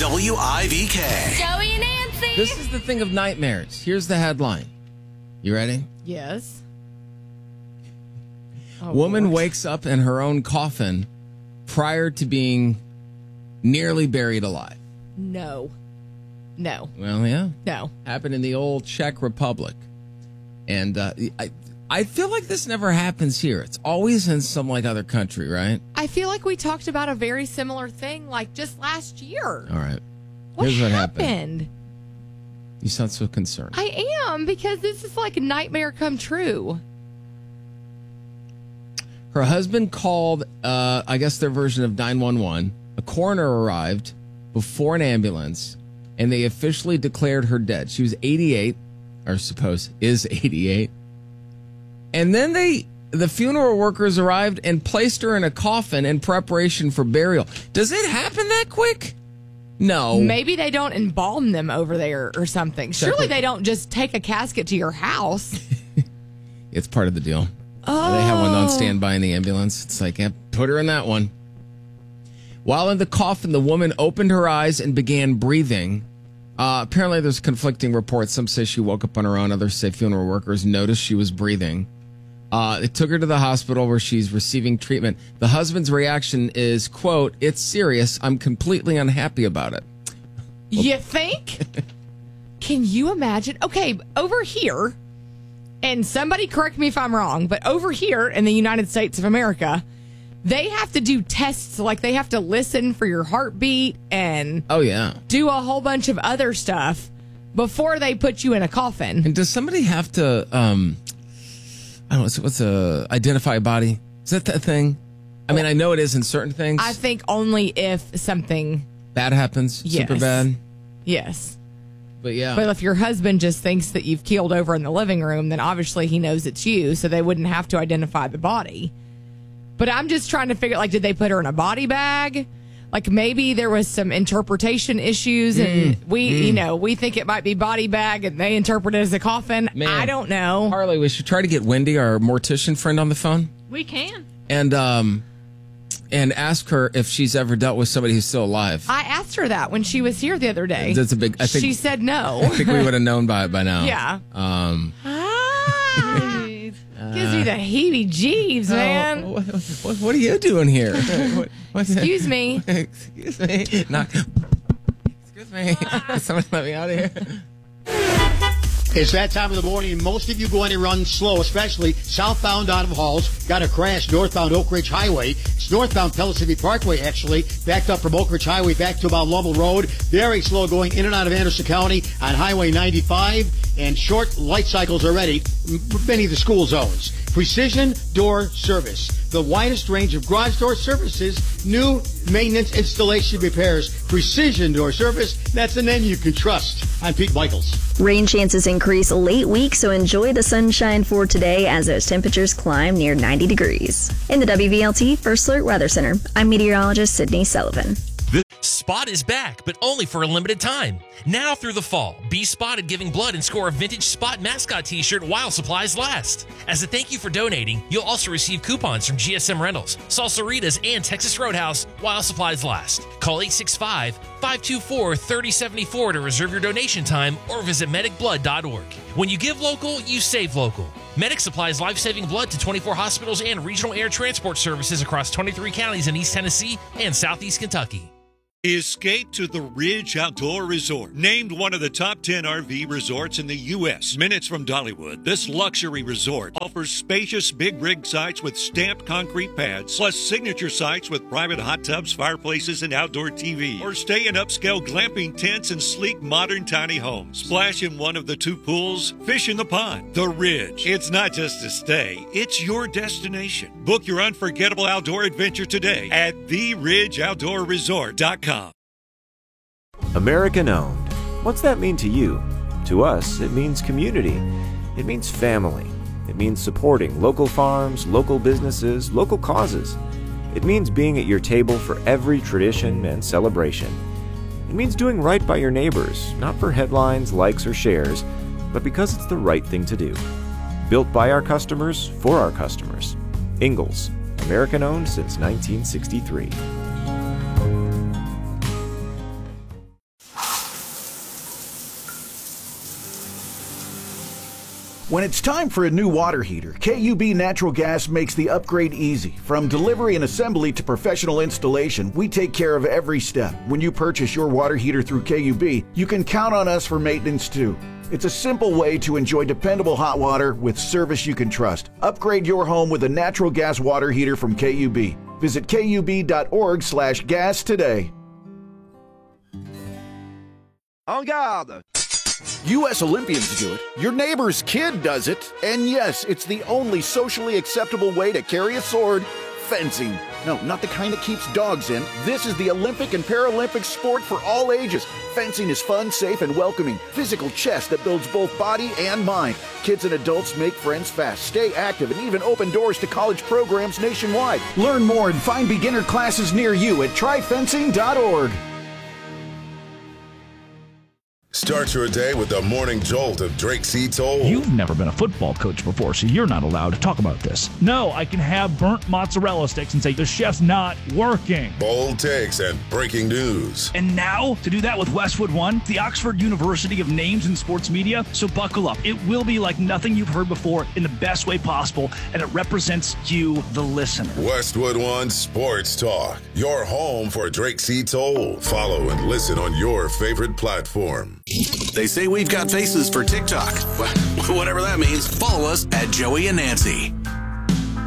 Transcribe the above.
WIVK. Joey and Nancy. This is the thing of nightmares. Here's the headline. You ready? Yes. Oh, Woman Lord. wakes up in her own coffin prior to being nearly buried alive. No. Well, yeah. No. Happened in the old Czech Republic. And I feel like this never happens here. It's always in some other country, right? I feel like we talked about a very similar thing just last year. All right. What Here's happened? You sound so concerned. I am, because this is like a nightmare come true. Her husband called, I guess their version of 911. A coroner arrived before an ambulance, and they officially declared her dead. She was 88, or suppose is 88. And then the funeral workers arrived and placed her in a coffin in preparation for burial. Does it happen that quick? No. Maybe they don't embalm them over there or something. Surely they don't just take a casket to your house. It's part of the deal. Oh. They have one on standby in the ambulance. It's like, yeah, put her in that one. While in the coffin, the woman opened her eyes and began breathing. Apparently, there's conflicting reports. Some say she woke up on her own. Others say funeral workers noticed she was breathing. They took her to the hospital where she's receiving treatment. The husband's reaction is, quote, "It's serious. I'm completely unhappy about it." You think? Can you imagine? Okay, over here, and somebody correct me if I'm wrong, but over here in the United States of America, they have to do tests, like they have to listen for your heartbeat and Oh, yeah. do a whole bunch of other stuff before they put you in a coffin. And does somebody have to, I don't know, what's identify a body? Is that the thing? I mean, I know it is in certain things. I think only if something bad happens, Yes. super bad. Yes. But yeah. But if your husband just thinks that you've keeled over in the living room, then obviously he knows it's you, so they wouldn't have to identify the body. But I'm just trying to figure, did they put her in a body bag? Maybe there was some interpretation issues, and we think it might be body bag, and they interpret it as a coffin. Man. I don't know. Harley, we should try to get Wendy, our mortician friend, on the phone. We can. And ask her if she's ever dealt with somebody who's still alive. I asked her that when she was here the other day. That's a big. I think she said no. I think we would have known by now. Yeah. Nice. Gives me the heebie-jeebs, man. What are you doing here? Excuse me. Excuse me. Excuse me. Can somebody let me out of here? It's that time of the morning. Most of you going to run slow, especially southbound out of Halls. Got a crash northbound Oak Ridge Highway. It's northbound Pellissippi Parkway, actually. Backed up from Oak Ridge Highway back to about Lovell Road. Very slow going in and out of Anderson County on Highway 95. And short light cycles already. Many of the school zones. Precision Door Service. The widest range of garage door services, new maintenance, installation, repairs. Precision Door Service. That's the name you can trust. I'm Pete Michaels. Rain chances increase late week, so enjoy the sunshine for today as those temperatures climb near 90 degrees. In the WVLT First Alert Weather Center, I'm meteorologist Sydney Sullivan. Spot is back, but only for a limited time. Now through the fall, be spotted giving blood and score a vintage Spot mascot t-shirt while supplies last. As a thank you for donating, you'll also receive coupons from GSM Rentals, Salsaritas, and Texas Roadhouse while supplies last. Call 865-524-3074 to reserve your donation time or visit medicblood.org. When you give local, you save local. Medic supplies life-saving blood to 24 hospitals and regional air transport services across 23 counties in East Tennessee and Southeast Kentucky. Escape to the Ridge Outdoor Resort. Named one of the top 10 RV resorts in the U.S. Minutes from Dollywood, this luxury resort offers spacious big rig sites with stamped concrete pads, plus signature sites with private hot tubs, fireplaces, and outdoor TV. Or stay in upscale glamping tents and sleek modern tiny homes. Splash in one of the 2 pools, fish in the pond. The Ridge. It's not just a stay, it's your destination. Book your unforgettable outdoor adventure today at theridgeoutdoorresort.com. American owned. What's that mean to you? To us, it means community. It means family. It means supporting local farms, local businesses, local causes. It means being at your table for every tradition and celebration. It means doing right by your neighbors, not for headlines, likes, or shares, but because it's the right thing to do. Built by our customers, for our customers. Ingalls. American owned since 1963. When it's time for a new water heater, KUB Natural Gas makes the upgrade easy. From delivery and assembly to professional installation, we take care of every step. When you purchase your water heater through KUB, you can count on us for maintenance too. It's a simple way to enjoy dependable hot water with service you can trust. Upgrade your home with a natural gas water heater from KUB. Visit KUB.org/gas today. En garde! U.S. Olympians do it, your neighbor's kid does it, and yes, it's the only socially acceptable way to carry a sword, fencing. No, not the kind that keeps dogs in. This is the Olympic and Paralympic sport for all ages. Fencing is fun, safe, and welcoming. Physical chess that builds both body and mind. Kids and adults make friends fast, stay active, and even open doors to college programs nationwide. Learn more and find beginner classes near you at tryfencing.org. Start your day with the morning jolt of Drake C. Toll. You've never been a football coach before, so you're not allowed to talk about this. No, I can have burnt mozzarella sticks and say the chef's not working. Bold takes and breaking news. And now, to do that with Westwood One, the Oxford University of names in sports media, so buckle up. It will be like nothing you've heard before in the best way possible, and it represents you, the listener. Westwood One Sports Talk, your home for Drake C. Toll. Follow and listen on your favorite platform. They say we've got faces for TikTok. Whatever that means, follow us at Joey and Nancy.